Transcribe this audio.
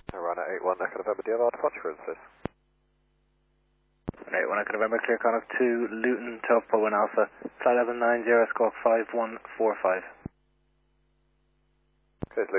Runner 81 Echo November, do you have our departure for this? Runner 81 Echo November, clear contact to Luton, Taupo and Alpha, flight level 90, squawk 5145.